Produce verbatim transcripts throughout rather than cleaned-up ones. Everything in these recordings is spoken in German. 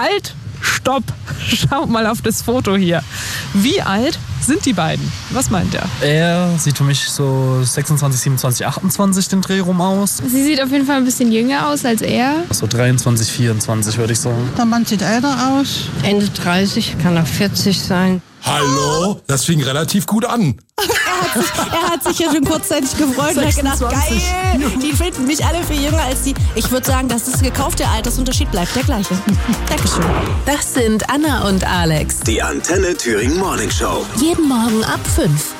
Halt, stopp, schaut mal auf das Foto hier. Wie alt sind die beiden? Was meint er? Er sieht für mich so sechsundzwanzig, siebenundzwanzig, achtundzwanzig den Dreh rum aus. Sie sieht auf jeden Fall ein bisschen jünger aus als er. So dreiundzwanzig, vierundzwanzig würde ich sagen. Der Mann sieht älter aus. Ende dreißig, kann auch vierzig sein. Hallo? Das fing relativ gut an. Er hat sich, er hat sich ja schon kurzzeitig gefreut und hat gedacht, geil, die finden mich alle viel jünger als die. Ich würde sagen, das ist gekauft, der Altersunterschied bleibt der gleiche. Dankeschön. Das sind Anna und Alex. Die Antenne Thüringen Morning Show. Jeden Morgen ab fünf.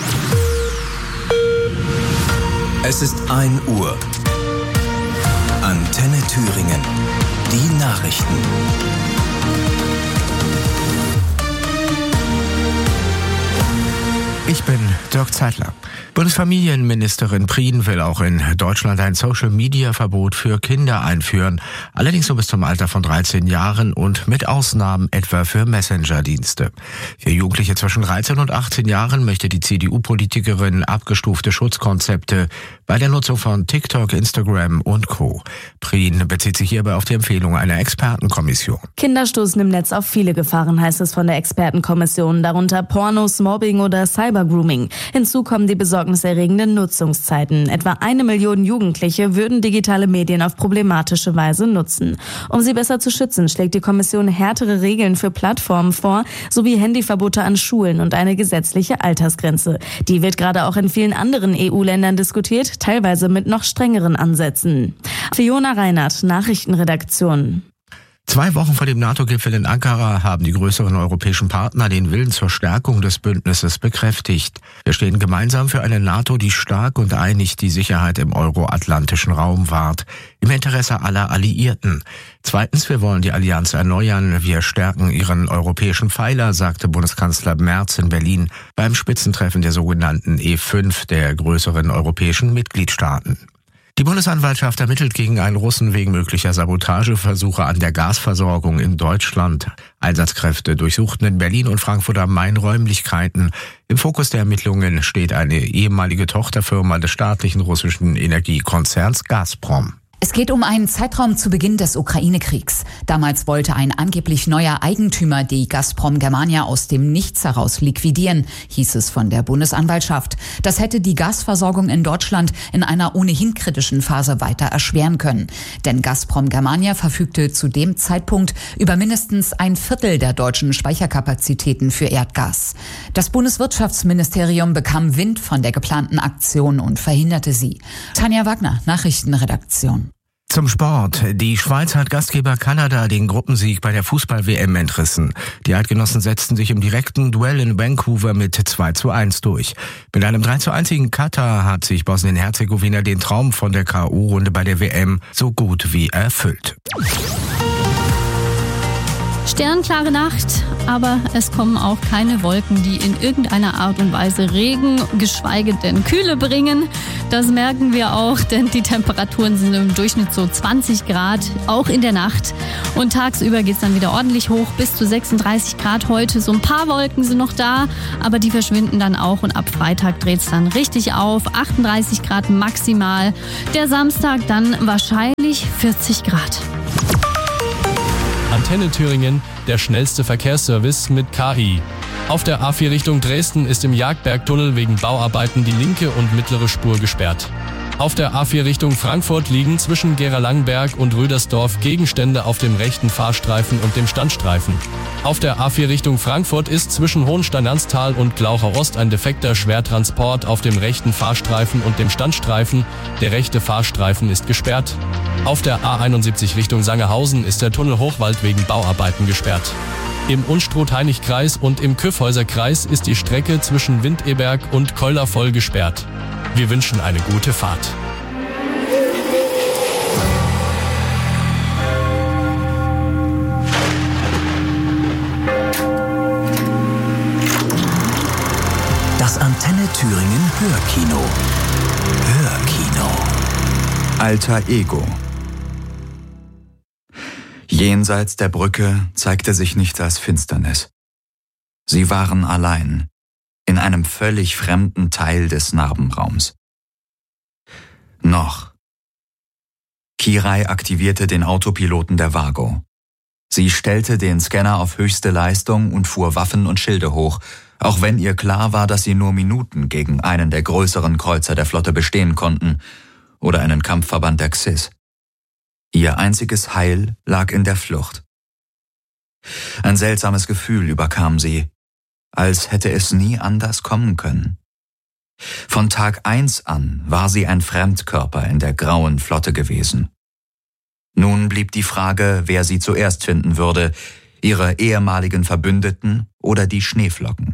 Es ist ein Uhr. Antenne Thüringen. Die Nachrichten. Ich bin Dirk Zeitler. Bundesfamilienministerin Prien will auch in Deutschland ein Social-Media-Verbot für Kinder einführen. Allerdings nur bis zum Alter von dreizehn Jahren und mit Ausnahmen etwa für Messenger-Dienste. Für Jugendliche zwischen dreizehn und achtzehn Jahren möchte die C D U-Politikerin abgestufte Schutzkonzepte bei der Nutzung von TikTok, Instagram und Co. Prien bezieht sich hierbei auf die Empfehlung einer Expertenkommission. Kinder stoßen im Netz auf viele Gefahren, heißt es von der Expertenkommission, darunter Pornos, Mobbing oder Cybergrooming. Hinzu kommen die besorgniserregenden Nutzungszeiten. Etwa eine Million Jugendliche würden digitale Medien auf problematische Weise nutzen. Um sie besser zu schützen, schlägt die Kommission härtere Regeln für Plattformen vor, sowie Handyverbote an Schulen und eine gesetzliche Altersgrenze. Die wird gerade auch in vielen anderen E U-Ländern diskutiert, teilweise mit noch strengeren Ansätzen. Fiona Reinhardt, Nachrichtenredaktion. Zwei Wochen vor dem NATO-Gipfel in Ankara haben die größeren europäischen Partner den Willen zur Stärkung des Bündnisses bekräftigt. Wir stehen gemeinsam für eine NATO, die stark und einig die Sicherheit im euroatlantischen Raum wahrt, im Interesse aller Alliierten. Zweitens, wir wollen die Allianz erneuern. Wir stärken ihren europäischen Pfeiler, sagte Bundeskanzler Merz in Berlin beim Spitzentreffen der sogenannten E fünf der größeren europäischen Mitgliedstaaten. Die Bundesanwaltschaft ermittelt gegen einen Russen wegen möglicher Sabotageversuche an der Gasversorgung in Deutschland. Einsatzkräfte durchsuchten in Berlin und Frankfurt am Main Räumlichkeiten. Im Fokus der Ermittlungen steht eine ehemalige Tochterfirma des staatlichen russischen Energiekonzerns Gazprom. Es geht um einen Zeitraum zu Beginn des Ukraine-Kriegs. Damals wollte ein angeblich neuer Eigentümer die Gazprom Germania aus dem Nichts heraus liquidieren, hieß es von der Bundesanwaltschaft. Das hätte die Gasversorgung in Deutschland in einer ohnehin kritischen Phase weiter erschweren können. Denn Gazprom Germania verfügte zu dem Zeitpunkt über mindestens ein Viertel der deutschen Speicherkapazitäten für Erdgas. Das Bundeswirtschaftsministerium bekam Wind von der geplanten Aktion und verhinderte sie. Tanja Wagner, Nachrichtenredaktion. Zum Sport. Die Schweiz hat Gastgeber Kanada den Gruppensieg bei der Fußball-W M entrissen. Die Eidgenossen setzten sich im direkten Duell in Vancouver mit zwei zu eins durch. Mit einem drei zu eins gegen Katar hat sich Bosnien-Herzegowina den Traum von der K O-Runde bei der W M so gut wie erfüllt. Sternklare Nacht, aber es kommen auch keine Wolken, die in irgendeiner Art und Weise Regen, geschweige denn Kühle bringen. Das merken wir auch, denn die Temperaturen sind im Durchschnitt so zwanzig Grad, auch in der Nacht. Und tagsüber geht es dann wieder ordentlich hoch, bis zu sechsunddreißig Grad heute. So ein paar Wolken sind noch da, aber die verschwinden dann auch. Und ab Freitag dreht es dann richtig auf, achtunddreißig Grad maximal. Der Samstag dann wahrscheinlich vierzig Grad. Antenne Thüringen, der schnellste Verkehrsservice mit K I. Auf der A vier Richtung Dresden ist im Jagdbergtunnel wegen Bauarbeiten die linke und mittlere Spur gesperrt. Auf der A vier Richtung Frankfurt liegen zwischen Gera-Langenberg und Rüdersdorf Gegenstände auf dem rechten Fahrstreifen und dem Standstreifen. Auf der A vier Richtung Frankfurt ist zwischen Hohenstein-Ernsthal und Glaucher-Ost ein defekter Schwertransport auf dem rechten Fahrstreifen und dem Standstreifen. Der rechte Fahrstreifen ist gesperrt. Auf der A einundsiebzig Richtung Sangerhausen ist der Tunnel Hochwald wegen Bauarbeiten gesperrt. Im Unstrut-Hainich-Kreis und im Kyffhäuser-Kreis ist die Strecke zwischen Windeberg und Keuler-Voll gesperrt. Wir wünschen eine gute Fahrt. Das Antenne Thüringen Hörkino. Hörkino. Alter Ego. Jenseits der Brücke zeigte sich nichts als Finsternis. Sie waren allein, in einem völlig fremden Teil des Narbenraums. Noch. Kirai aktivierte den Autopiloten der Vago. Sie stellte den Scanner auf höchste Leistung und fuhr Waffen und Schilde hoch, auch wenn ihr klar war, dass sie nur Minuten gegen einen der größeren Kreuzer der Flotte bestehen konnten oder einen Kampfverband der Xys. Ihr einziges Heil lag in der Flucht. Ein seltsames Gefühl überkam sie, als hätte es nie anders kommen können. Von Tag eins an war sie ein Fremdkörper in der grauen Flotte gewesen. Nun blieb die Frage, wer sie zuerst finden würde, ihre ehemaligen Verbündeten oder die Schneeflocken.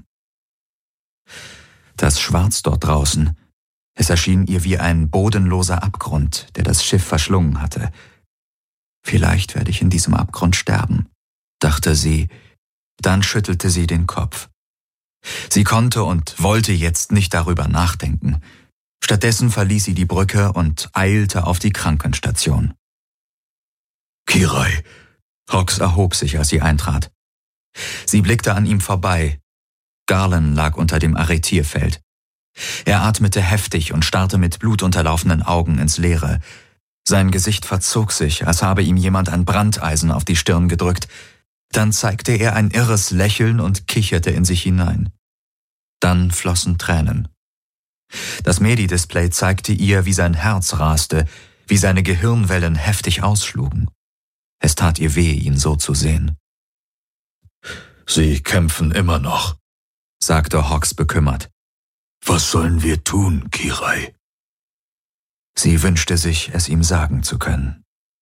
Das Schwarz dort draußen, es erschien ihr wie ein bodenloser Abgrund, der das Schiff verschlungen hatte. Vielleicht werde ich in diesem Abgrund sterben, dachte sie, dann schüttelte sie den Kopf. Sie konnte und wollte jetzt nicht darüber nachdenken. Stattdessen verließ sie die Brücke und eilte auf die Krankenstation. Kirai. Hawks erhob sich, als sie eintrat. Sie blickte an ihm vorbei. Garland lag unter dem Arretierfeld. Er atmete heftig und starrte mit blutunterlaufenen Augen ins Leere. Sein Gesicht verzog sich, als habe ihm jemand ein Brandeisen auf die Stirn gedrückt. Dann zeigte er ein irres Lächeln und kicherte in sich hinein. Dann flossen Tränen. Das Medi-Display zeigte ihr, wie sein Herz raste, wie seine Gehirnwellen heftig ausschlugen. Es tat ihr weh, ihn so zu sehen. Sie kämpfen immer noch, sagte Hawks bekümmert. Was sollen wir tun, Kirai? Sie wünschte sich, es ihm sagen zu können.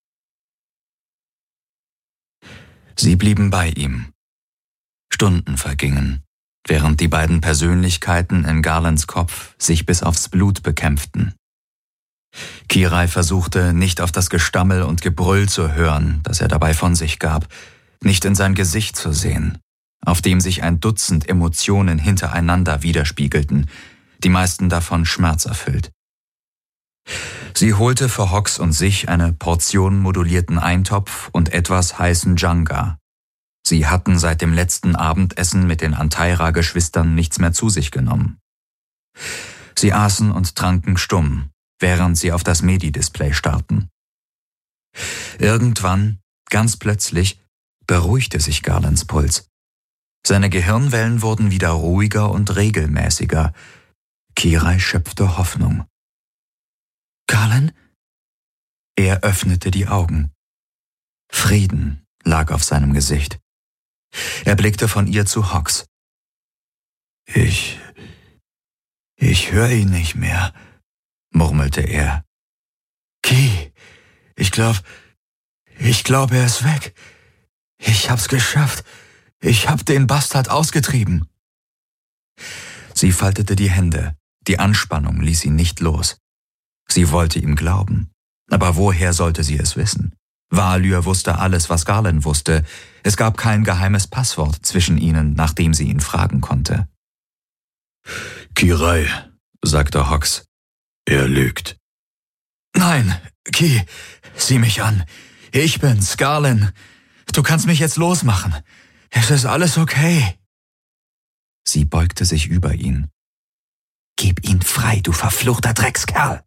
Sie blieben bei ihm. Stunden vergingen, während die beiden Persönlichkeiten in Garlands Kopf sich bis aufs Blut bekämpften. Kirai versuchte, nicht auf das Gestammel und Gebrüll zu hören, das er dabei von sich gab, nicht in sein Gesicht zu sehen, auf dem sich ein Dutzend Emotionen hintereinander widerspiegelten, die meisten davon schmerzerfüllt. Sie holte für Hawks und sich eine Portion modulierten Eintopf und etwas heißen Janga. Sie hatten seit dem letzten Abendessen mit den Antaira-Geschwistern nichts mehr zu sich genommen. Sie aßen und tranken stumm, während sie auf das Medi-Display starrten. Irgendwann, ganz plötzlich, beruhigte sich Garlands Puls. Seine Gehirnwellen wurden wieder ruhiger und regelmäßiger. Kirai schöpfte Hoffnung. Garland? Er öffnete die Augen. Frieden lag auf seinem Gesicht. Er blickte von ihr zu Hawks. Ich... ich höre ihn nicht mehr, murmelte er. Ki, ich glaub... ich glaub, er ist weg. Ich hab's geschafft. Ich hab den Bastard ausgetrieben. Sie faltete die Hände. Die Anspannung ließ sie nicht los. Sie wollte ihm glauben. Aber woher sollte sie es wissen? Valyr wusste alles, was Garland wusste. Es gab kein geheimes Passwort zwischen ihnen, nach dem sie ihn fragen konnte. Kirai, sagte Hawks. Er lügt. Nein, Ki, sieh mich an. Ich bin's, Garland. Du kannst mich jetzt losmachen. Es ist alles okay. Sie beugte sich über ihn. Gib ihn frei, du verfluchter Dreckskerl.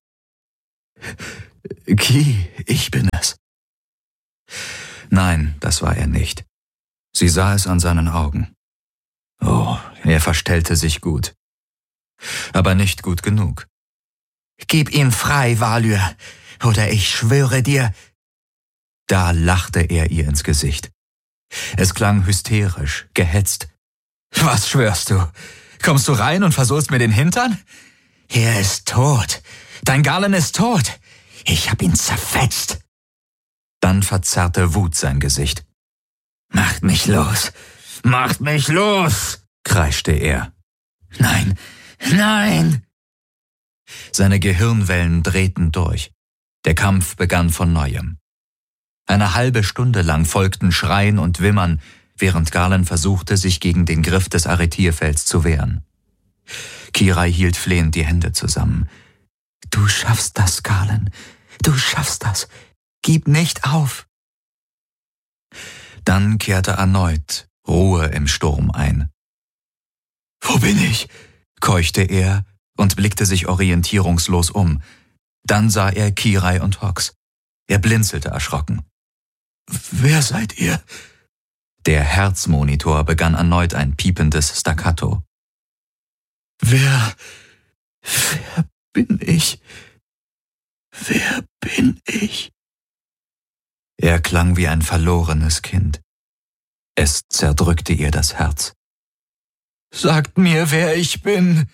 Ki, ich bin es. Nein, das war er nicht. Sie sah es an seinen Augen. Oh, er verstellte sich gut. Aber nicht gut genug. Gib ihn frei, Valyr, oder ich schwöre dir... Da lachte er ihr ins Gesicht. Es klang hysterisch, gehetzt. Was schwörst du? Kommst du rein und versohlst mir den Hintern? Er ist tot. Dein Garland ist tot. Ich hab ihn zerfetzt. Dann verzerrte Wut sein Gesicht. Macht mich los. Macht mich los, kreischte er. Nein, nein. Seine Gehirnwellen drehten durch. Der Kampf begann von neuem. Eine halbe Stunde lang folgten Schreien und Wimmern, während Garland versuchte, sich gegen den Griff des Arretierfelds zu wehren. Kirai hielt flehend die Hände zusammen. Du schaffst das, Garland. Du schaffst das. Gib nicht auf. Dann kehrte erneut Ruhe im Sturm ein. Wo bin ich? Keuchte er und blickte sich orientierungslos um. Dann sah er Kirai und Hawks. Er blinzelte erschrocken. Wer seid ihr? Der Herzmonitor begann erneut ein piependes Staccato. Wer, wer bin ich? Wer bin ich? Er klang wie ein verlorenes Kind. Es zerdrückte ihr das Herz. Sagt mir, wer ich bin!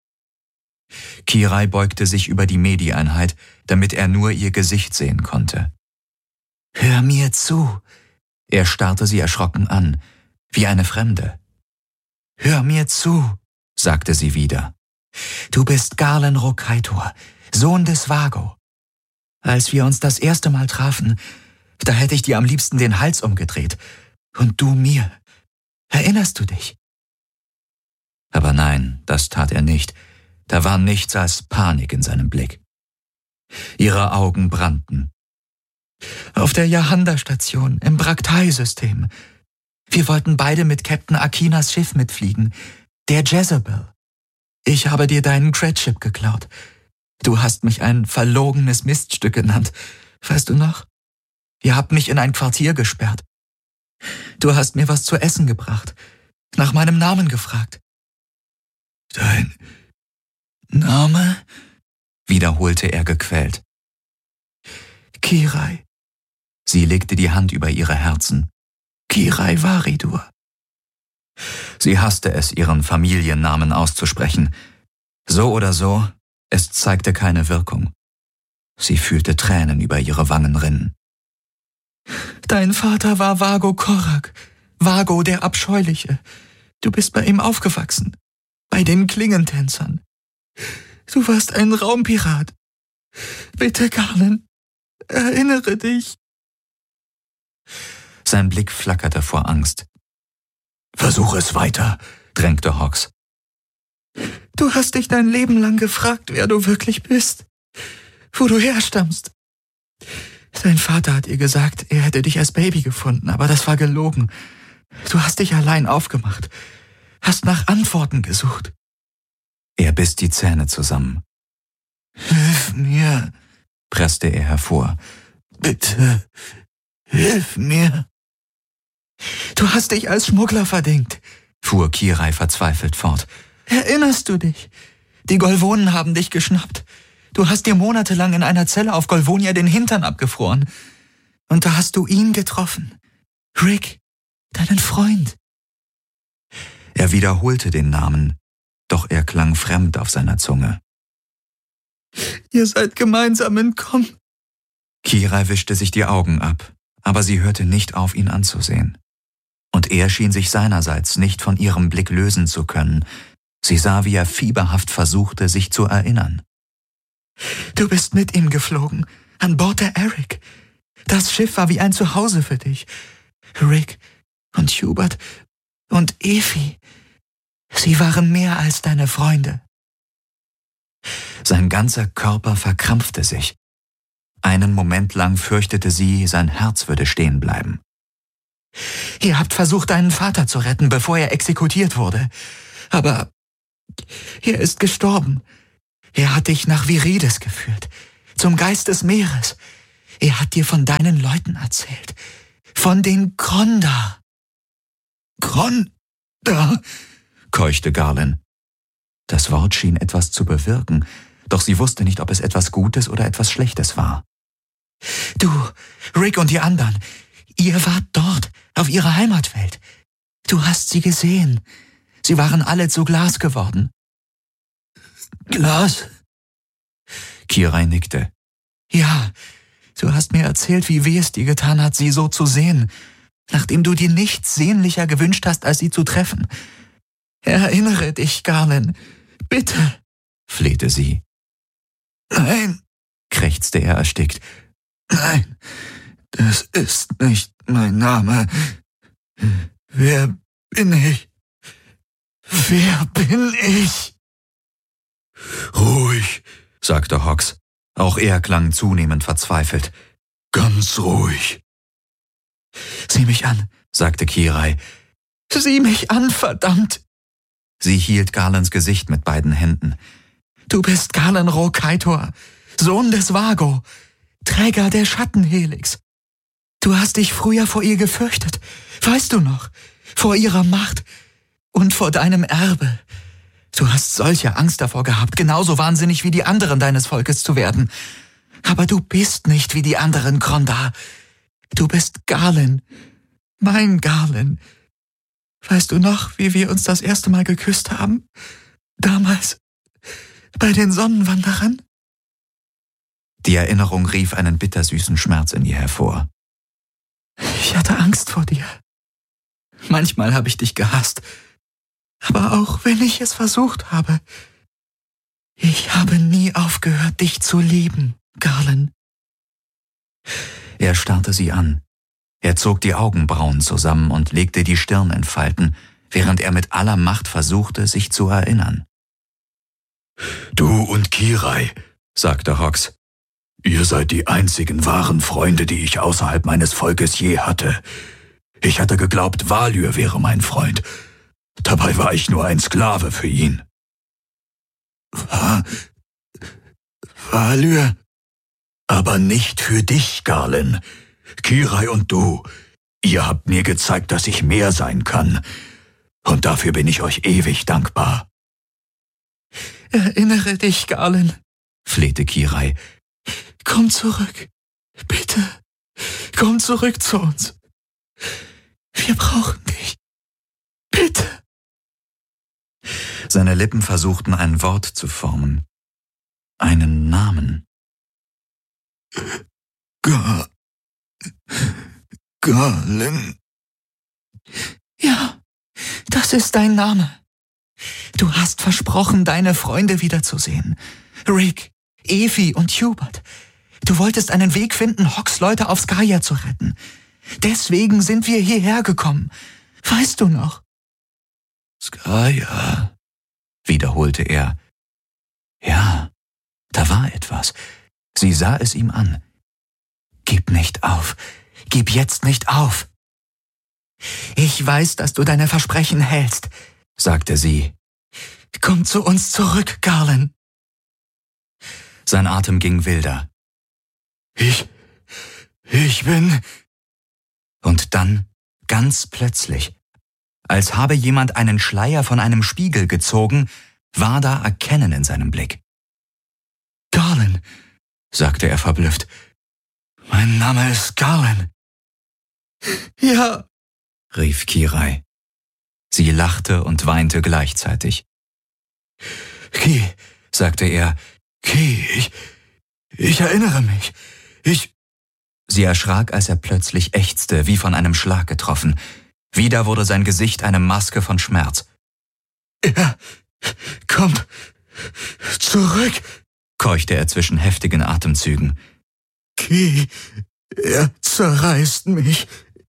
Kirai beugte sich über die Medi-Einheit, damit er nur ihr Gesicht sehen konnte. »Hör mir zu!« Er starrte sie erschrocken an, wie eine Fremde. »Hör mir zu«, sagte sie wieder. »Du bist Garland Rokaitor, Sohn des Vago. Als wir uns das erste Mal trafen, da hätte ich dir am liebsten den Hals umgedreht. Und du mir. Erinnerst du dich?« Aber nein, das tat er nicht. Da war nichts als Panik in seinem Blick. Ihre Augen brannten. »Auf der Yahanda-Station im Braktai-System. Wir wollten beide mit Captain Akinas Schiff mitfliegen, der Jezebel. Ich habe dir deinen Credship geklaut. Du hast mich ein verlogenes Miststück genannt. Weißt du noch? Ihr habt mich in ein Quartier gesperrt. Du hast mir was zu essen gebracht, nach meinem Namen gefragt.« »Dein Name?« wiederholte er gequält. »Kirai.« Sie legte die Hand über ihre Herzen. »Kirai Varidur.« Sie hasste es, ihren Familiennamen auszusprechen. So oder so, es zeigte keine Wirkung. Sie fühlte Tränen über ihre Wangen rinnen. »Dein Vater war Vago Korak, Vago der Abscheuliche. Du bist bei ihm aufgewachsen, bei den Klingentänzern. Du warst ein Raumpirat. Bitte, Garland, erinnere dich.« Sein Blick flackerte vor Angst. »Versuch es weiter«, drängte Hawks. »Du hast dich dein Leben lang gefragt, wer du wirklich bist, wo du herstammst. Dein Vater hat ihr gesagt, er hätte dich als Baby gefunden, aber das war gelogen. Du hast dich allein aufgemacht, hast nach Antworten gesucht.« Er biss die Zähne zusammen. »Hilf mir«, presste er hervor. »Bitte, hilf mir.« »Du hast dich als Schmuggler verdingt«, fuhr Kirai verzweifelt fort. »Erinnerst du dich? Die Golvonen haben dich geschnappt. Du hast dir monatelang in einer Zelle auf Golvonia den Hintern abgefroren. Und da hast du ihn getroffen. Rick, deinen Freund.« Er wiederholte den Namen, doch er klang fremd auf seiner Zunge. »Ihr seid gemeinsam entkommen.« Kirai wischte sich die Augen ab, aber sie hörte nicht auf, ihn anzusehen. Und er schien sich seinerseits nicht von ihrem Blick lösen zu können. Sie sah, wie er fieberhaft versuchte, sich zu erinnern. »Du bist mit ihm geflogen, an Bord der Eric. Das Schiff war wie ein Zuhause für dich. Rick und Hubert und Efi, sie waren mehr als deine Freunde.« Sein ganzer Körper verkrampfte sich. Einen Moment lang fürchtete sie, sein Herz würde stehen bleiben. »Ihr habt versucht, deinen Vater zu retten, bevor er exekutiert wurde. Aber er ist gestorben. Er hat dich nach Virides geführt, zum Geist des Meeres. Er hat dir von deinen Leuten erzählt, von den Grondar.« »Grondar«, keuchte Garland. Das Wort schien etwas zu bewirken, doch sie wusste nicht, ob es etwas Gutes oder etwas Schlechtes war. »Du, Rick und die anderen, ihr wart dort, auf ihrer Heimatwelt. Du hast sie gesehen. Sie waren alle zu Glas geworden.« »Glas?« Kirai nickte. »Ja, du hast mir erzählt, wie weh es dir getan hat, sie so zu sehen, nachdem du dir nichts sehnlicher gewünscht hast, als sie zu treffen. Erinnere dich, Garland, bitte«, flehte sie. »Nein«, krächzte er erstickt. »Nein, das ist nicht mein Name. Wer bin ich? Wer bin ich?« »Ruhig«, sagte Hawks. Auch er klang zunehmend verzweifelt. »Ganz ruhig.« »Sieh mich an«, sagte Kirai. »Sieh mich an, verdammt!« Sie hielt Garlands Gesicht mit beiden Händen. »Du bist Garland Rokaitor, Sohn des Vago, Träger der Schattenhelix. Du hast dich früher vor ihr gefürchtet. Weißt du noch? Vor ihrer Macht und vor deinem Erbe. Du hast solche Angst davor gehabt, genauso wahnsinnig wie die anderen deines Volkes zu werden. Aber du bist nicht wie die anderen, Grondar. Du bist Galen. Mein Galen. Weißt du noch, wie wir uns das erste Mal geküsst haben? Damals. Bei den Sonnenwanderern? Die Erinnerung rief einen bittersüßen Schmerz in ihr hervor. Ich hatte Angst vor dir. Manchmal habe ich dich gehasst. Aber auch wenn ich es versucht habe, ich habe nie aufgehört, dich zu lieben, Galen. Er starrte sie an. Er zog die Augenbrauen zusammen und legte die Stirn in Falten, während er mit aller Macht versuchte, sich zu erinnern. Du und Kirai, sagte Rox, ihr seid die einzigen wahren Freunde, die ich außerhalb meines Volkes je hatte. Ich hatte geglaubt, Valyr wäre mein Freund. Dabei war ich nur ein Sklave für ihn. Va- Valyr? Aber nicht für dich, Galen. Kirai und du, ihr habt mir gezeigt, dass ich mehr sein kann. Und dafür bin ich euch ewig dankbar. Erinnere dich, Galen, flehte Kirai. Komm zurück. Bitte. Komm zurück zu uns. Wir brauchen dich. Bitte. Seine Lippen versuchten ein Wort zu formen. Einen Namen. Ga... Galen. Ja, das ist dein Name. Du hast versprochen, deine Freunde wiederzusehen. Rick, Efi und Hubert. Du wolltest einen Weg finden, Hawks Leute auf Skaya zu retten. Deswegen sind wir hierher gekommen. Weißt du noch? Skaya, wiederholte er. Ja, da war etwas. Sie sah es ihm an. Gib nicht auf. Gib jetzt nicht auf. Ich weiß, dass du deine Versprechen hältst, sagte sie. Komm zu uns zurück, Galen. Sein Atem ging wilder. Ich... ich bin... Und dann, ganz plötzlich, als habe jemand einen Schleier von einem Spiegel gezogen, war da Erkennen in seinem Blick. Galen, sagte er verblüfft. Mein Name ist Galen. Ja, rief Kirai. Sie lachte und weinte gleichzeitig. Ki, sagte er. Ki, ich... ich erinnere mich. Ich... Sie erschrak, als er plötzlich ächzte, wie von einem Schlag getroffen. Wieder wurde sein Gesicht eine Maske von Schmerz. Er kommt zurück, keuchte er zwischen heftigen Atemzügen. Ki, er zerreißt mich.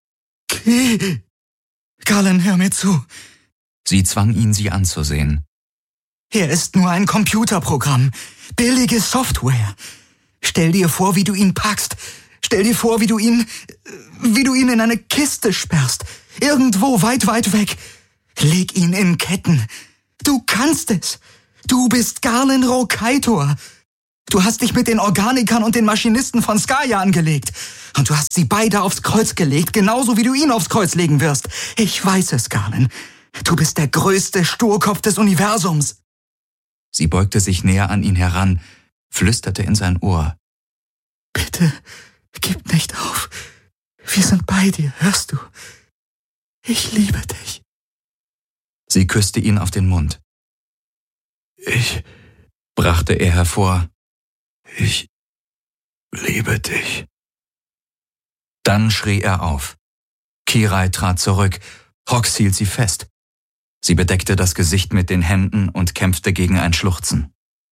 Ki. Galen, hör mir zu. Sie zwang ihn, sie anzusehen. Er ist nur ein Computerprogramm. Billige Software. Stell dir vor, wie du ihn packst. Stell dir vor, wie du ihn, wie du ihn in eine Kiste sperrst. Irgendwo weit, weit weg. Leg ihn in Ketten. Du kannst es. Du bist Galen Rokaitor. Du hast dich mit den Organikern und den Maschinisten von Skaya angelegt. Und du hast sie beide aufs Kreuz gelegt, genauso wie du ihn aufs Kreuz legen wirst. Ich weiß es, Galen. Du bist der größte Sturkopf des Universums. Sie beugte sich näher an ihn heran, flüsterte in sein Ohr. Bitte, gib nicht auf. Wir sind bei dir, hörst du? Ich liebe dich. Sie küsste ihn auf den Mund. Ich, brachte er hervor, ich liebe dich. Dann schrie er auf. Kirai trat zurück. Rox hielt sie fest. Sie bedeckte das Gesicht mit den Händen und kämpfte gegen ein Schluchzen.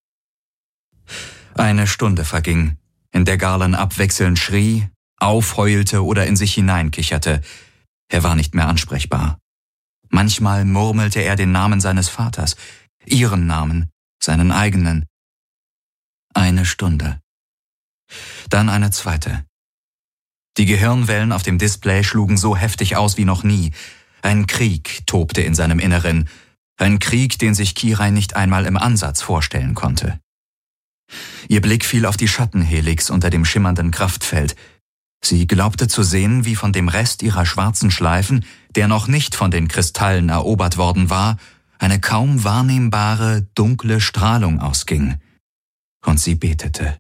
Eine Stunde verging, in der Galen abwechselnd schrie, aufheulte oder in sich hineinkicherte. Er war nicht mehr ansprechbar. Manchmal murmelte er den Namen seines Vaters, ihren Namen, seinen eigenen. Eine Stunde. Dann eine zweite. Die Gehirnwellen auf dem Display schlugen so heftig aus wie noch nie. Ein Krieg tobte in seinem Inneren. Ein Krieg, den sich Kirai nicht einmal im Ansatz vorstellen konnte. Ihr Blick fiel auf die Schattenhelix unter dem schimmernden Kraftfeld. Sie glaubte zu sehen, wie von dem Rest ihrer schwarzen Schleifen, der noch nicht von den Kristallen erobert worden war, eine kaum wahrnehmbare, dunkle Strahlung ausging. Und sie betete.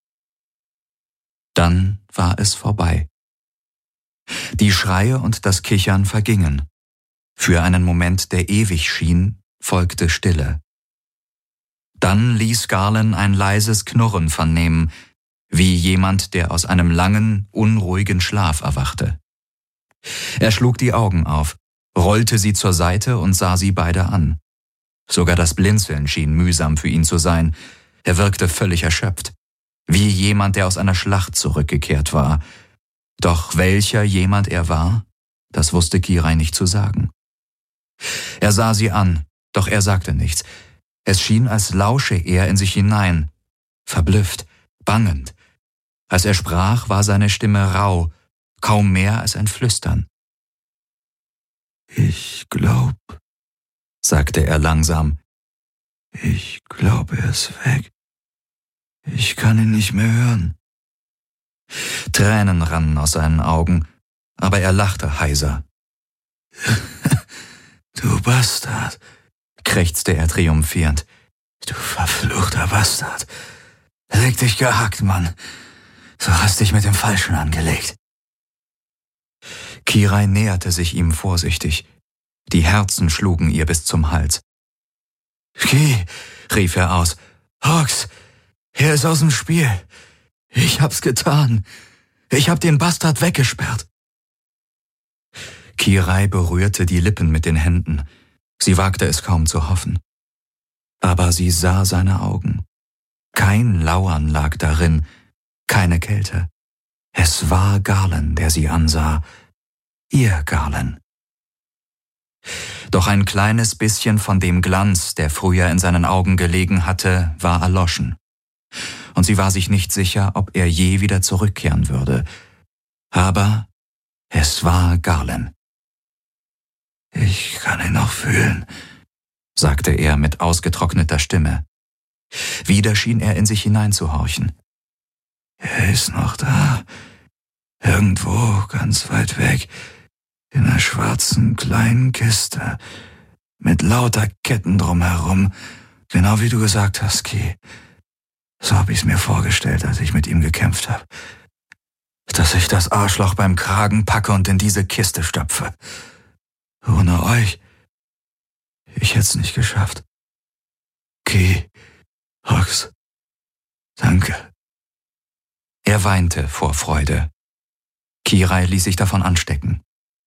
Dann war es vorbei. Die Schreie und das Kichern vergingen. Für einen Moment, der ewig schien, folgte Stille. Dann ließ Garland ein leises Knurren vernehmen, wie jemand, der aus einem langen, unruhigen Schlaf erwachte. Er schlug die Augen auf, rollte sie zur Seite und sah sie beide an. Sogar das Blinzeln schien mühsam für ihn zu sein. Er wirkte völlig erschöpft, wie jemand, der aus einer Schlacht zurückgekehrt war. Doch welcher jemand er war, das wusste Kirai nicht zu sagen. Er sah sie an, doch er sagte nichts. Es schien, als lausche er in sich hinein, verblüfft, bangend. Als er sprach, war seine Stimme rau, kaum mehr als ein Flüstern. Ich glaub, sagte er langsam, ich glaube, er ist weg. Ich kann ihn nicht mehr hören. Tränen rannen aus seinen Augen, aber er lachte heiser. Du Bastard, krächzte er triumphierend. Du verfluchter Bastard. Leg dich gehackt, Mann. Du hast dich mit dem Falschen angelegt. Kirai näherte sich ihm vorsichtig. Die Herzen schlugen ihr bis zum Hals. Geh, rief er aus. Hawks, er ist aus dem Spiel. Ich hab's getan. Ich hab den Bastard weggesperrt. Kirai berührte die Lippen mit den Händen. Sie wagte es kaum zu hoffen. Aber sie sah seine Augen. Kein Lauern lag darin, keine Kälte. Es war Garland, der sie ansah. Ihr Garland. Doch ein kleines bisschen von dem Glanz, der früher in seinen Augen gelegen hatte, war erloschen. Und sie war sich nicht sicher, ob er je wieder zurückkehren würde. Aber es war Garland. Ich kann ihn noch fühlen, sagte er mit ausgetrockneter Stimme. Wieder schien er in sich hineinzuhorchen. Er ist noch da, irgendwo ganz weit weg, in einer schwarzen kleinen Kiste, mit lauter Ketten drumherum, genau wie du gesagt hast, Ki. So hab ich's mir vorgestellt, als ich mit ihm gekämpft habe. Dass ich das Arschloch beim Kragen packe und in diese Kiste stopfe. Ohne euch, ich hätt's nicht geschafft. Ki, Hawks, danke. Er weinte vor Freude. Kirai ließ sich davon anstecken.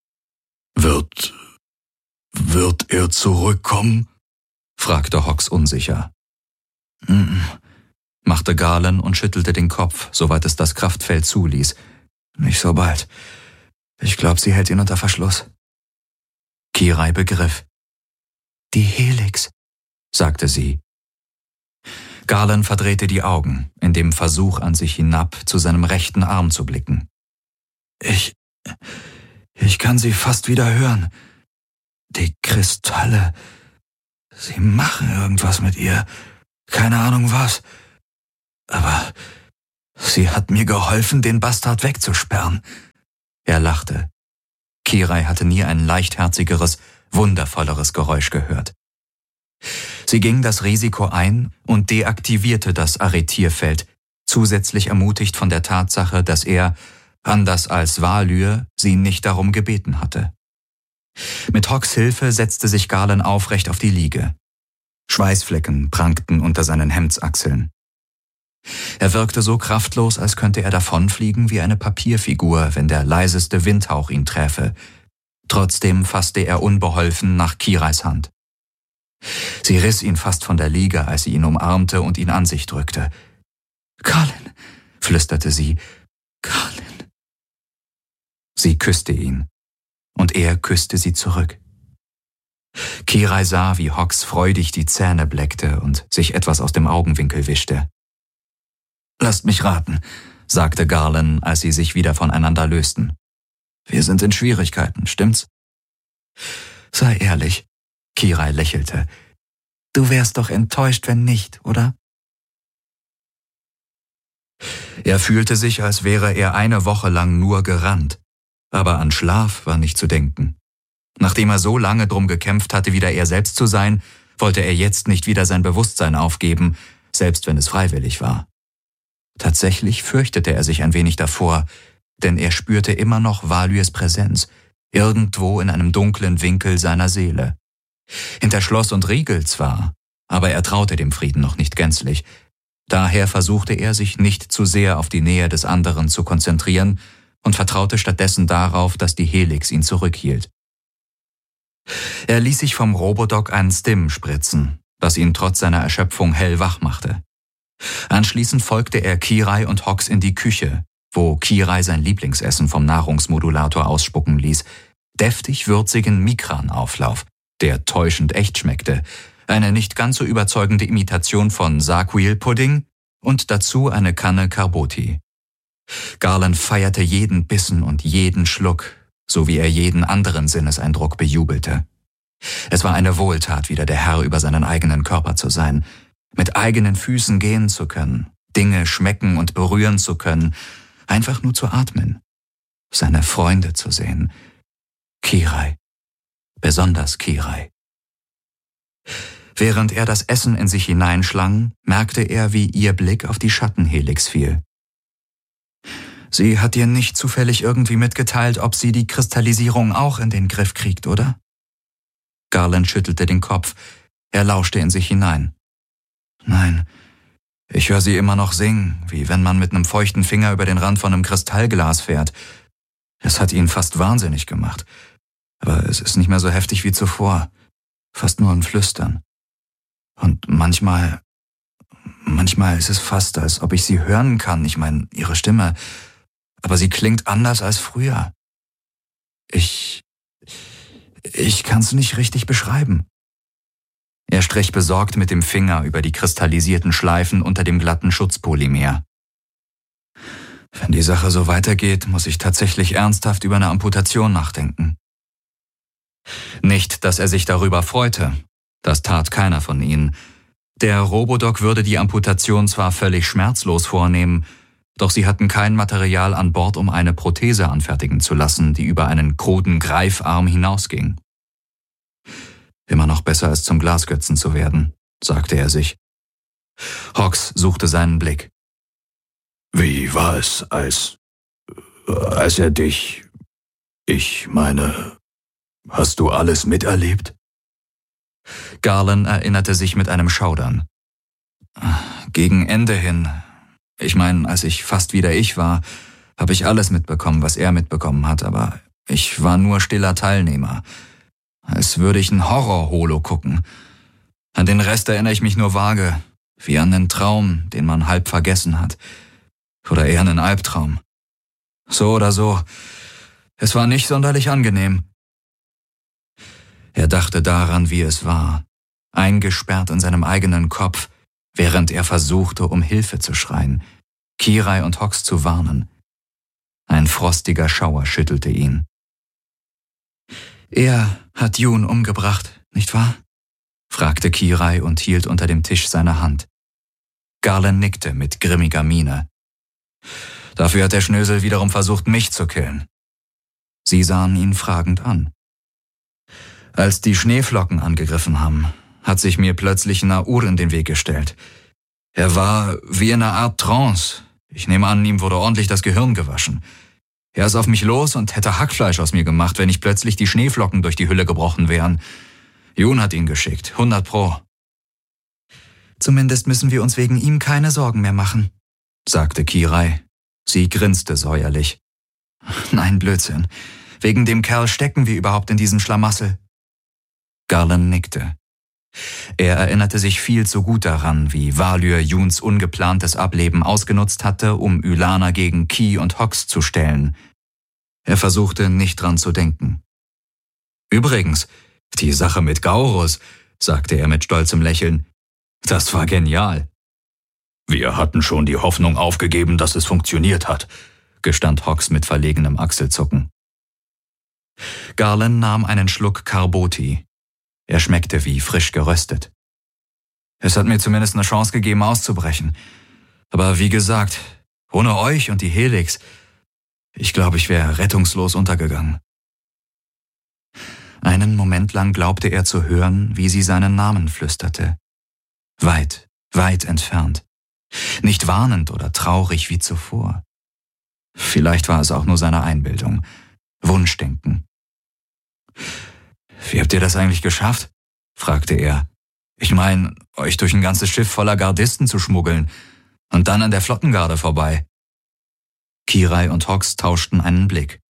Wird, wird er zurückkommen? fragte Hawks unsicher. Mm-mm, machte Garland und schüttelte den Kopf, soweit es das Kraftfeld zuließ. Nicht so bald. Ich glaube, sie hält ihn unter Verschluss. Kirai begriff. Die Helix, sagte sie. Garland verdrehte die Augen, in dem Versuch, an sich hinab zu seinem rechten Arm zu blicken. Ich, ich kann sie fast wieder hören. Die Kristalle, sie machen irgendwas mit ihr. Keine Ahnung was. Aber sie hat mir geholfen, den Bastard wegzusperren. Er lachte. Kirai hatte nie ein leichtherzigeres, wundervolleres Geräusch gehört. Sie ging das Risiko ein und deaktivierte das Arretierfeld, zusätzlich ermutigt von der Tatsache, dass er, anders als Valyr, sie nicht darum gebeten hatte. Mit Hawks Hilfe setzte sich Garland aufrecht auf die Liege. Schweißflecken prangten unter seinen Hemdsachseln. Er wirkte so kraftlos, als könnte er davonfliegen wie eine Papierfigur, wenn der leiseste Windhauch ihn träfe. Trotzdem fasste er unbeholfen nach Kirais Hand. Sie riss ihn fast von der Liege, als sie ihn umarmte und ihn an sich drückte. »Garland«, flüsterte sie, »Garland.« Sie küsste ihn, und er küsste sie zurück. Kirai sah, wie Hawks freudig die Zähne bleckte und sich etwas aus dem Augenwinkel wischte. »Lasst mich raten«, sagte Garland, als sie sich wieder voneinander lösten. »Wir sind in Schwierigkeiten, stimmt's?« »Sei ehrlich«, Kirai lächelte. »Du wärst doch enttäuscht, wenn nicht, oder?« Er fühlte sich, als wäre er eine Woche lang nur gerannt. Aber an Schlaf war nicht zu denken. Nachdem er so lange drum gekämpft hatte, wieder er selbst zu sein, wollte er jetzt nicht wieder sein Bewusstsein aufgeben, selbst wenn es freiwillig war. Tatsächlich fürchtete er sich ein wenig davor, denn er spürte immer noch Values Präsenz, irgendwo in einem dunklen Winkel seiner Seele. Hinter Schloss und Riegel zwar, aber er traute dem Frieden noch nicht gänzlich. Daher versuchte er, sich nicht zu sehr auf die Nähe des anderen zu konzentrieren und vertraute stattdessen darauf, dass die Helix ihn zurückhielt. Er ließ sich vom Robodoc einen Stim spritzen, das ihn trotz seiner Erschöpfung hellwach machte. Anschließend folgte er Kirai und Hox in die Küche, wo Kirai sein Lieblingsessen vom Nahrungsmodulator ausspucken ließ, deftig würzigen Mikran-Auflauf, der täuschend echt schmeckte, eine nicht ganz so überzeugende Imitation von Sarquil-Pudding und dazu eine Kanne Carboti. Garland feierte jeden Bissen und jeden Schluck, so wie er jeden anderen Sinneseindruck bejubelte. Es war eine Wohltat, wieder der Herr über seinen eigenen Körper zu sein, mit eigenen Füßen gehen zu können, Dinge schmecken und berühren zu können, einfach nur zu atmen, seine Freunde zu sehen. Kirai, besonders Kirai. Während er das Essen in sich hineinschlang, merkte er, wie ihr Blick auf die Schattenhelix fiel. Sie hat dir nicht zufällig irgendwie mitgeteilt, ob sie die Kristallisierung auch in den Griff kriegt, oder? Garland schüttelte den Kopf. Er lauschte in sich hinein. Nein, ich höre sie immer noch singen, wie wenn man mit einem feuchten Finger über den Rand von einem Kristallglas fährt. Es hat ihn fast wahnsinnig gemacht. Aber es ist nicht mehr so heftig wie zuvor. Fast nur ein Flüstern. Und manchmal, manchmal ist es fast, als ob ich sie hören kann. Ich meine, ihre Stimme. Aber sie klingt anders als früher. Ich, ich kann's nicht richtig beschreiben. Er strich besorgt mit dem Finger über die kristallisierten Schleifen unter dem glatten Schutzpolymer. Wenn die Sache so weitergeht, muss ich tatsächlich ernsthaft über eine Amputation nachdenken. Nicht, dass er sich darüber freute. Das tat keiner von ihnen. Der Robodoc würde die Amputation zwar völlig schmerzlos vornehmen, doch sie hatten kein Material an Bord, um eine Prothese anfertigen zu lassen, die über einen kruden Greifarm hinausging. Immer noch besser als zum Glasgötzen zu werden, sagte er sich. Hox suchte seinen Blick. Wie war es, als, als er dich, ich meine, hast du alles miterlebt? Garland erinnerte sich mit einem Schaudern. Gegen Ende hin, ich meine, als ich fast wieder ich war, habe ich alles mitbekommen, was er mitbekommen hat, aber ich war nur stiller Teilnehmer. Als würde ich einen Horror-Holo gucken. An den Rest erinnere ich mich nur vage, wie an einen Traum, den man halb vergessen hat. Oder eher einen Albtraum. So oder so, es war nicht sonderlich angenehm. Er dachte daran, wie es war, eingesperrt in seinem eigenen Kopf, während er versuchte, um Hilfe zu schreien, Kirai und Hox zu warnen. Ein frostiger Schauer schüttelte ihn. Er hat June umgebracht, nicht wahr? Fragte Kirai und hielt unter dem Tisch seine Hand. Garland nickte mit grimmiger Miene. Dafür hat der Schnösel wiederum versucht, mich zu killen. Sie sahen ihn fragend an. Als die Schneeflocken angegriffen haben, hat sich mir plötzlich Naur in den Weg gestellt. Er war wie in einer Art Trance. Ich nehme an, ihm wurde ordentlich das Gehirn gewaschen. Er ist auf mich los und hätte Hackfleisch aus mir gemacht, wenn nicht plötzlich die Schneeflocken durch die Hülle gebrochen wären. June hat ihn geschickt, hundert Pro. Zumindest müssen wir uns wegen ihm keine Sorgen mehr machen, sagte Kirai. Sie grinste säuerlich. Nein, Blödsinn. Wegen dem Kerl stecken wir überhaupt in diesem Schlamassel. Garland nickte. Er erinnerte sich viel zu gut daran, wie Valyr Junes ungeplantes Ableben ausgenutzt hatte, um Ylana gegen Ki und Hox zu stellen. Er versuchte, nicht dran zu denken. Übrigens, die Sache mit Gaurus, sagte er mit stolzem Lächeln, das war genial. Wir hatten schon die Hoffnung aufgegeben, dass es funktioniert hat, gestand Hox mit verlegenem Achselzucken. Garland nahm einen Schluck Carboti. Er schmeckte wie frisch geröstet. Es hat mir zumindest eine Chance gegeben, auszubrechen. Aber wie gesagt, Ohne euch und die Helix, ich glaube, ich wäre rettungslos untergegangen. Einen Moment lang glaubte er zu hören, wie sie seinen Namen flüsterte. Weit, weit entfernt. Nicht warnend oder traurig wie zuvor. Vielleicht war es auch nur seine Einbildung. Wunschdenken. »Wie habt ihr das eigentlich geschafft?« fragte er. »Ich meine, euch durch ein ganzes Schiff voller Gardisten zu schmuggeln und dann an der Flottengarde vorbei.« Kirai und Hawks tauschten einen Blick.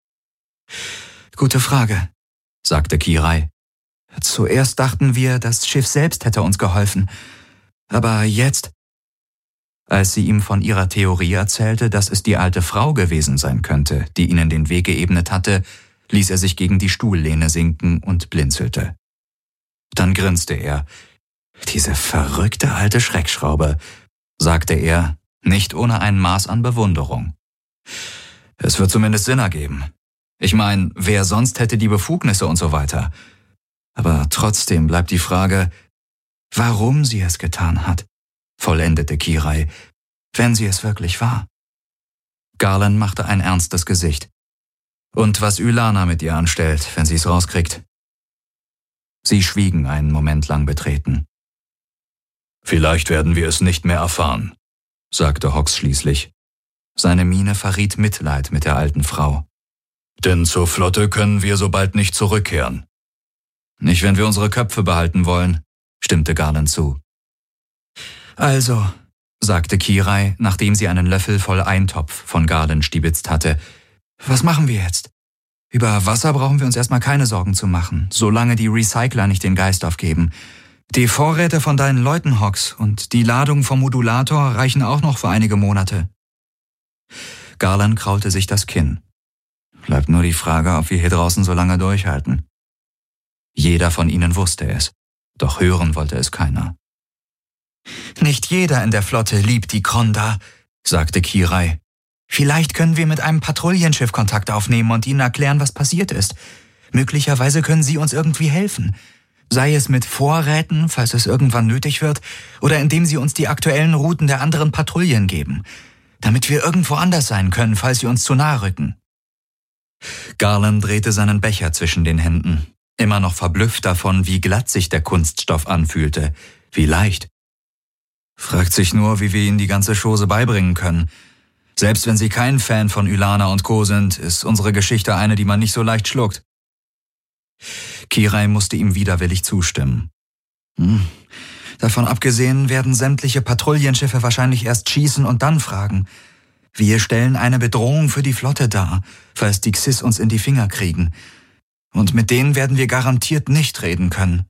»Gute Frage«, sagte Kirai. »Zuerst dachten wir, das Schiff selbst hätte uns geholfen. Aber jetzt...« Als sie ihm von ihrer Theorie erzählte, dass es die alte Frau gewesen sein könnte, die ihnen den Weg geebnet hatte, ließ er sich gegen die Stuhllehne sinken und blinzelte. Dann grinste er. »Diese verrückte alte Schreckschraube«, sagte er, nicht ohne ein Maß an Bewunderung. »Es wird zumindest Sinn ergeben. Ich meine, wer sonst hätte die Befugnisse und so weiter? Aber trotzdem bleibt die Frage, warum sie es getan hat«, vollendete Kirai, »wenn sie es wirklich war.« Garland machte ein ernstes Gesicht. »Und was Ylana mit ihr anstellt, wenn sie es rauskriegt?« Sie schwiegen einen Moment lang betreten. »Vielleicht werden wir es nicht mehr erfahren«, sagte Hawks schließlich. Seine Miene verriet Mitleid mit der alten Frau. »Denn zur Flotte können wir so bald nicht zurückkehren.« »Nicht, wenn wir unsere Köpfe behalten wollen«, stimmte Garland zu. »Also«, sagte Kirai, nachdem sie einen Löffel voll Eintopf von Garland stibitzt hatte, »was machen wir jetzt? Über Wasser brauchen wir uns erstmal keine Sorgen zu machen, solange die Recycler nicht den Geist aufgeben. Die Vorräte von deinen Leuten, Hawks, und die Ladung vom Modulator reichen auch noch für einige Monate.« Garland kraulte sich das Kinn. »Bleibt nur die Frage, ob wir hier draußen so lange durchhalten.« Jeder von ihnen wusste es, doch hören wollte es keiner. »Nicht jeder in der Flotte liebt die Kronda«, sagte Kirai. »Vielleicht können wir mit einem Patrouillenschiff Kontakt aufnehmen und ihnen erklären, was passiert ist. Möglicherweise können sie uns irgendwie helfen. Sei es mit Vorräten, falls es irgendwann nötig wird, oder indem sie uns die aktuellen Routen der anderen Patrouillen geben, damit wir irgendwo anders sein können, falls sie uns zu nahe rücken.« Garland drehte seinen Becher zwischen den Händen, immer noch verblüfft davon, wie glatt sich der Kunststoff anfühlte, wie leicht. Fragt sich nur, wie wir ihnen die ganze Chose beibringen können. Selbst wenn sie kein Fan von Ylana und Co. sind, ist unsere Geschichte eine, die man nicht so leicht schluckt. Kirai musste ihm widerwillig zustimmen. Hm. Davon abgesehen werden sämtliche Patrouillenschiffe wahrscheinlich erst schießen und dann fragen. Wir stellen eine Bedrohung für die Flotte dar, falls die Xys uns in die Finger kriegen. Und mit denen werden wir garantiert nicht reden können.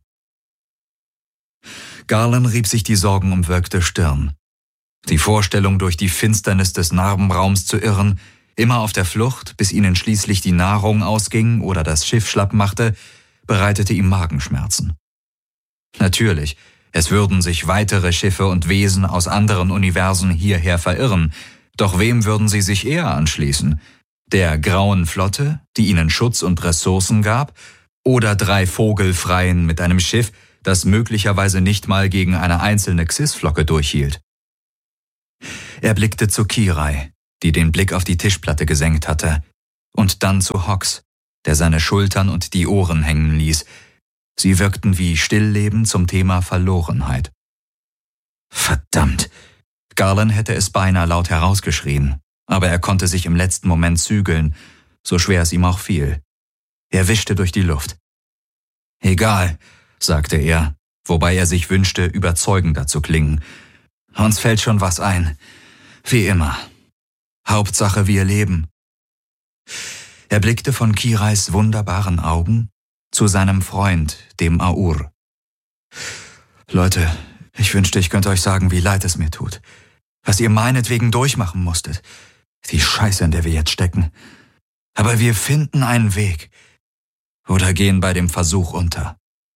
Garland rieb sich die sorgenumwölkte Stirn. Die Vorstellung, durch die Finsternis des Narbenraums zu irren, immer auf der Flucht, bis ihnen schließlich die Nahrung ausging oder das Schiff schlapp machte, bereitete ihm Magenschmerzen. Natürlich, es würden sich weitere Schiffe und Wesen aus anderen Universen hierher verirren, doch wem würden sie sich eher anschließen? Der grauen Flotte, die ihnen Schutz und Ressourcen gab, oder drei Vogelfreien mit einem Schiff, das möglicherweise nicht mal gegen eine einzelne Xys-Flocke durchhielt? Er blickte zu Kirai, die den Blick auf die Tischplatte gesenkt hatte, und dann zu Hawks, der seine Schultern und die Ohren hängen ließ. Sie wirkten wie Stillleben zum Thema Verlorenheit. Verdammt! Garland hätte es beinahe laut herausgeschrien, aber er konnte sich im letzten Moment zügeln, so schwer es ihm auch fiel. Er wischte durch die Luft. »Egal«, sagte er, wobei er sich wünschte, überzeugender zu klingen. »Uns fällt schon was ein. Wie immer. Hauptsache, wir leben.« Er blickte von Kirais wunderbaren Augen zu seinem Freund, dem Aur. »Leute, ich wünschte, ich könnte euch sagen, wie leid es mir tut. Was ihr meinetwegen durchmachen musstet. Die Scheiße, in der wir jetzt stecken. Aber wir finden einen Weg. Oder gehen bei dem Versuch unter.«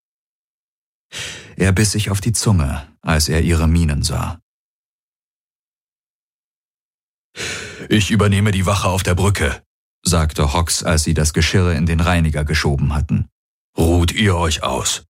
Er biss sich auf die Zunge, als er ihre Mienen sah. »Ich übernehme die Wache auf der Brücke«, sagte Hawks, als sie das Geschirr in den Reiniger geschoben hatten. »Ruht ihr euch aus?«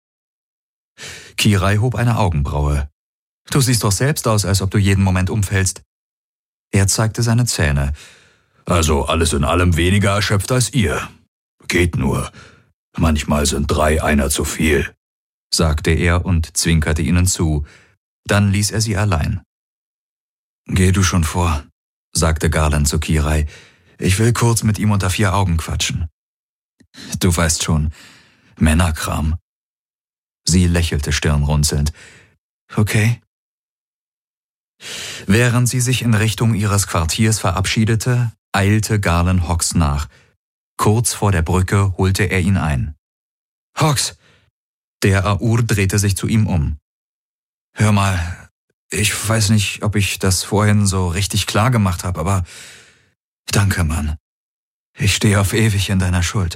Kirai hob eine Augenbraue. »Du siehst doch selbst aus, als ob du jeden Moment umfällst.« Er zeigte seine Zähne. Also alles in allem weniger erschöpft als ihr. Geht nur. Manchmal sind drei einer zu viel, sagte er und zwinkerte ihnen zu. Dann ließ er sie allein. Geh du schon vor, sagte Garland zu Kirai. Ich will kurz mit ihm unter vier Augen quatschen. Du weißt schon, Männerkram. Sie lächelte stirnrunzelnd. Okay. Während sie sich in Richtung ihres Quartiers verabschiedete, eilte Garland Hawks nach. Kurz vor der Brücke holte er ihn ein. Hawks! Der Aur drehte sich zu ihm um. Hör mal, ich weiß nicht, ob ich das vorhin so richtig klar gemacht habe, aber danke, Mann. Ich stehe auf ewig in deiner Schuld.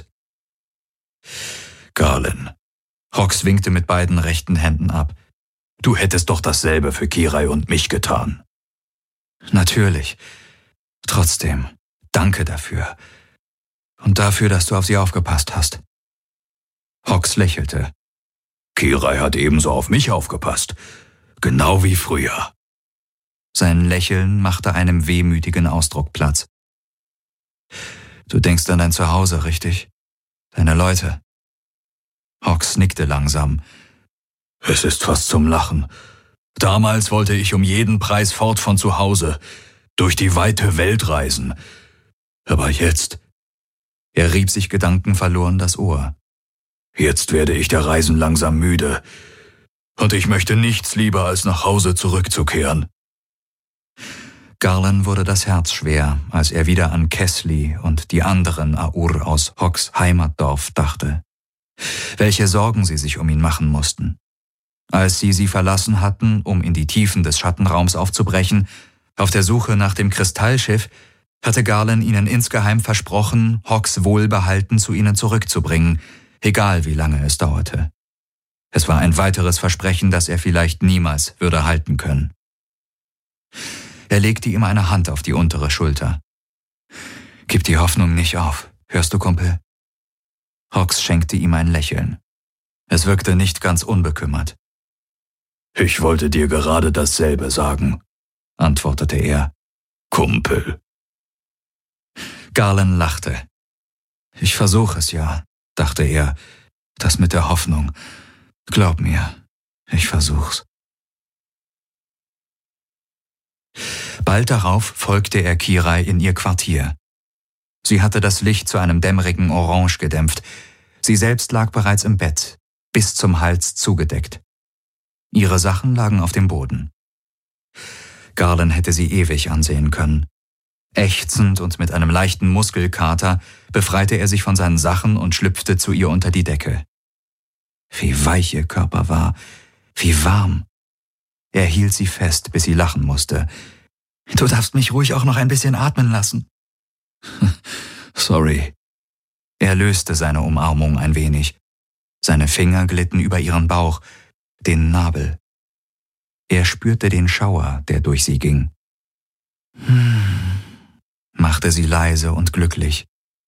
Garland. Hawks winkte mit beiden rechten Händen ab. Du hättest doch dasselbe für Kirai und mich getan. Natürlich. Trotzdem, danke dafür. Und dafür, dass du auf sie aufgepasst hast. Hawks lächelte. Kirai hat ebenso auf mich aufgepasst. Genau wie früher. Sein Lächeln machte einem wehmütigen Ausdruck Platz. Du denkst an dein Zuhause, richtig? Deine Leute. Hawks nickte langsam. Es ist fast zum Lachen. Damals wollte ich um jeden Preis fort von zu Hause, durch die weite Welt reisen. Aber jetzt... Er rieb sich gedankenverloren das Ohr. Jetzt werde ich der Reisen langsam müde. Und ich möchte nichts lieber, als nach Hause zurückzukehren. Garland wurde das Herz schwer, als er wieder an Kesley und die anderen Aur aus Hawks Heimatdorf dachte. Welche Sorgen sie sich um ihn machen mussten. Als sie sie verlassen hatten, um in die Tiefen des Schattenraums aufzubrechen, auf der Suche nach dem Kristallschiff, hatte Garland ihnen insgeheim versprochen, Hawks wohlbehalten zu ihnen zurückzubringen, egal wie lange es dauerte. Es war ein weiteres Versprechen, das er vielleicht niemals würde halten können. Er legte ihm eine Hand auf die untere Schulter. Gib die Hoffnung nicht auf, hörst du, Kumpel? Hawks schenkte ihm ein Lächeln. Es wirkte nicht ganz unbekümmert. Ich wollte dir gerade dasselbe sagen, antwortete er. Kumpel. Garland lachte. Ich versuche es ja, dachte er. Das mit der Hoffnung. Glaub mir, ich versuch's. Bald darauf folgte er Kirai in ihr Quartier. Sie hatte das Licht zu einem dämmerigen Orange gedämpft. Sie selbst lag bereits im Bett, bis zum Hals zugedeckt. Ihre Sachen lagen auf dem Boden. Garland hätte sie ewig ansehen können. Ächzend und mit einem leichten Muskelkater befreite er sich von seinen Sachen und schlüpfte zu ihr unter die Decke. Wie weich ihr Körper war, wie warm. Er hielt sie fest, bis sie lachen musste. Du darfst mich ruhig auch noch ein bisschen atmen lassen. Sorry. Er löste seine Umarmung ein wenig. Seine Finger glitten über ihren Bauch, den Nabel. Er spürte den Schauer, der durch sie ging. Hm, machte sie leise und glücklich.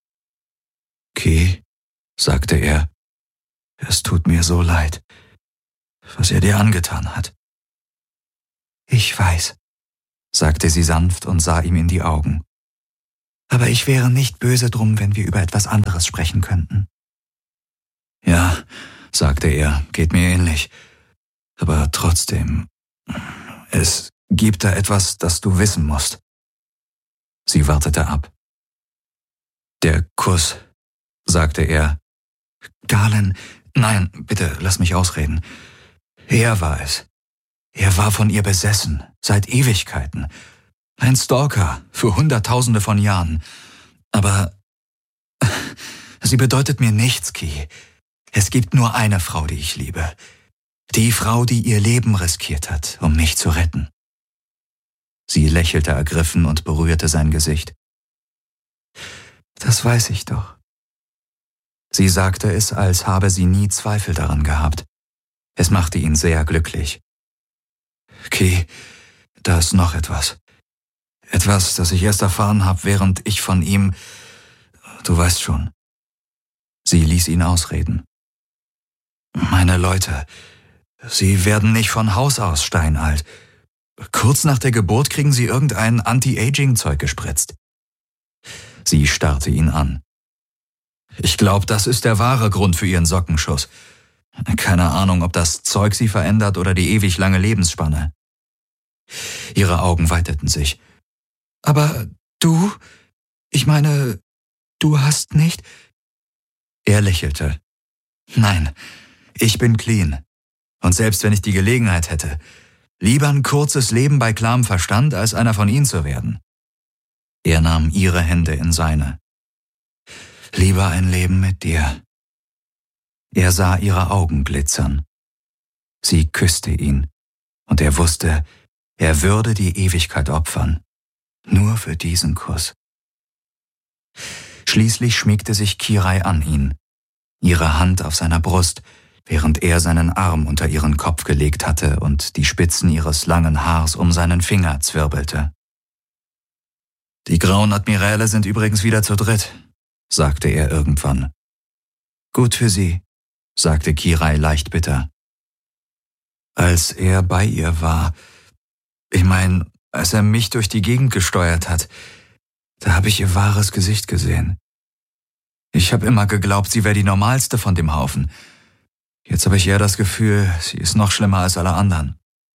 Ki, sagte er, es tut mir so leid, was er dir angetan hat. Ich weiß, sagte sie sanft und sah ihm in die Augen. Aber ich wäre nicht böse drum, wenn wir über etwas anderes sprechen könnten. Ja, sagte er, geht mir ähnlich. Aber trotzdem, es gibt da etwas, das du wissen musst. Sie wartete ab. Der Kuss, sagte er. Garland, nein, bitte, lass mich ausreden. Er war es. Er war von ihr besessen, seit Ewigkeiten. Ein Stalker für Hunderttausende von Jahren. Aber sie bedeutet mir nichts, Ki. Es gibt nur eine Frau, die ich liebe. Die Frau, die ihr Leben riskiert hat, um mich zu retten. Sie lächelte ergriffen und berührte sein Gesicht. Das weiß ich doch. Sie sagte es, als habe sie nie Zweifel daran gehabt. Es machte ihn sehr glücklich. Ki, da ist noch etwas. Etwas, das ich erst erfahren habe, während ich von ihm... Du weißt schon. Sie ließ ihn ausreden. Meine Leute, sie werden nicht von Haus aus steinalt. kurz nach der Geburt kriegen Sie irgendein Anti-Aging-Zeug gespritzt. Sie starrte ihn an. Ich glaube, das ist der wahre Grund für Ihren Sockenschuss. Keine Ahnung, ob das Zeug Sie verändert oder die ewig lange Lebensspanne. Ihre Augen weiteten sich. Aber du, ich meine, du hast nicht... Er lächelte. Nein, ich bin clean. Und selbst wenn ich die Gelegenheit hätte, lieber ein kurzes Leben bei klarem Verstand, als einer von Ihnen zu werden. Er nahm ihre Hände in seine. Lieber ein Leben mit dir. Er sah ihre Augen glitzern. Sie küsste ihn, und er wusste, er würde die Ewigkeit opfern, nur für diesen Kuss. Schließlich schmiegte sich Kirai an ihn, ihre Hand auf seiner Brust, während er seinen Arm unter ihren Kopf gelegt hatte und die Spitzen ihres langen Haars um seinen Finger zwirbelte. Die grauen Admiräle sind übrigens wieder zu dritt, sagte er irgendwann. Gut für sie, sagte Kirai leicht bitter. Als er bei ihr war, ich mein, als er mich durch die Gegend gesteuert hat, da habe ich ihr wahres Gesicht gesehen. Ich habe immer geglaubt, sie wäre die normalste von dem Haufen. Jetzt habe ich eher das Gefühl, sie ist noch schlimmer als alle anderen.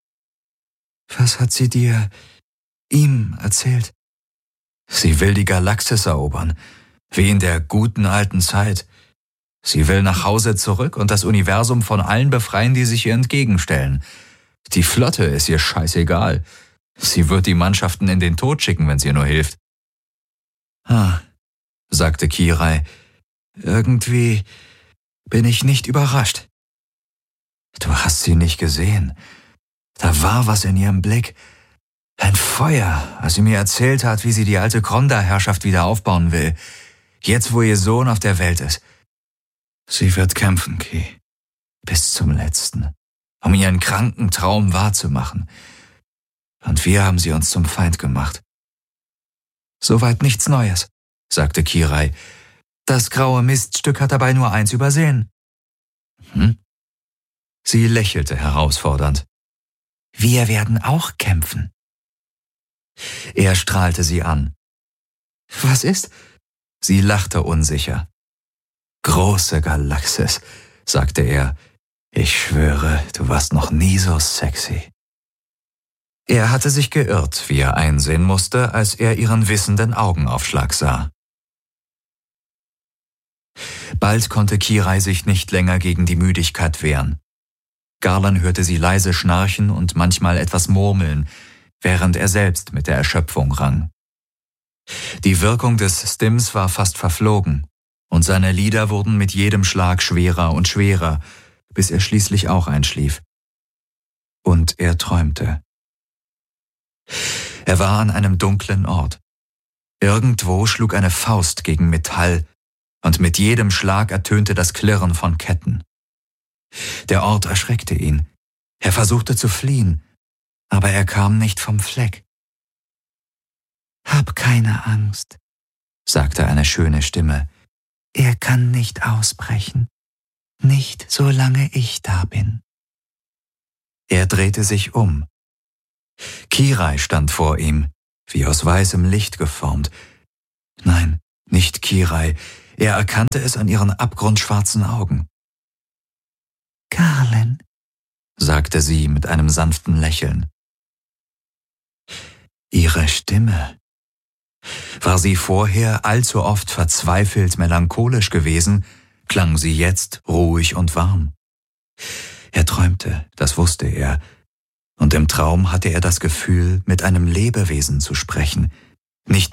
Was hat sie dir, ihm erzählt? Sie will die Galaxis erobern, wie in der guten alten Zeit. Sie will nach Hause zurück und das Universum von allen befreien, die sich ihr entgegenstellen. Die Flotte ist ihr scheißegal. Sie wird die Mannschaften in den Tod schicken, wenn es ihr nur hilft. Ah, sagte Kirai, irgendwie bin ich nicht überrascht. Du hast sie nicht gesehen. Da war was in ihrem Blick. Ein Feuer, als sie mir erzählt hat, wie sie die alte Kronda-Herrschaft wieder aufbauen will. Jetzt, wo ihr Sohn auf der Welt ist. Sie wird kämpfen, Ki. Bis zum Letzten. Um ihren kranken Traum wahrzumachen. Und wir haben sie uns zum Feind gemacht. Soweit nichts Neues, sagte Kirai. Das graue Miststück hat dabei nur eins übersehen. Hm? Sie lächelte herausfordernd. Wir werden auch kämpfen. Er strahlte sie an. Was ist? Sie lachte unsicher. Große Galaxis, sagte er. Ich schwöre, du warst noch nie so sexy. Er hatte sich geirrt, wie er einsehen musste, als er ihren wissenden Augenaufschlag sah. Bald konnte Kirai sich nicht länger gegen die Müdigkeit wehren. Garland hörte sie leise schnarchen und manchmal etwas murmeln, während er selbst mit der Erschöpfung rang. Die Wirkung des Stims war fast verflogen, und seine Lider wurden mit jedem Schlag schwerer und schwerer, bis er schließlich auch einschlief. Und er träumte. Er war an einem dunklen Ort. Irgendwo schlug eine Faust gegen Metall, und mit jedem Schlag ertönte das Klirren von Ketten. Der Ort erschreckte ihn. Er versuchte zu fliehen, aber er kam nicht vom Fleck. Hab keine Angst, sagte eine schöne Stimme. Er kann nicht ausbrechen. Nicht solange ich da bin. Er drehte sich um. Kirai stand vor ihm, wie aus weißem Licht geformt. Nein, nicht Kirai. Er erkannte es an ihren abgrundschwarzen Augen. Garland, sagte sie mit einem sanften Lächeln. Ihre Stimme. War sie vorher allzu oft verzweifelt melancholisch gewesen, klang sie jetzt ruhig und warm. Er träumte, das wusste er, und im Traum hatte er das Gefühl, mit einem Lebewesen zu sprechen, nicht